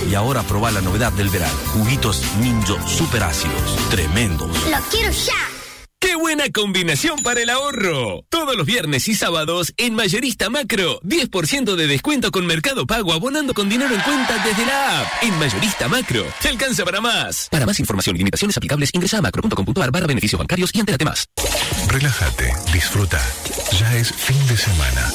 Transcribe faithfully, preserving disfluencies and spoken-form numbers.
Y ahora probá la novedad del verano. Juguitos Ninjo super ácidos. Tremendos. ¡Lo quiero ya! ¡Qué buena combinación para el ahorro! Todos los viernes y sábados en Mayorista Macro, diez por ciento de descuento con Mercado Pago abonando con dinero en cuenta desde la app. En Mayorista Macro, te alcanza para más. Para más información y limitaciones aplicables, ingresa a macro punto com punto a r barra beneficios bancarios y entérate más. Relájate, disfruta. Ya es fin de semana.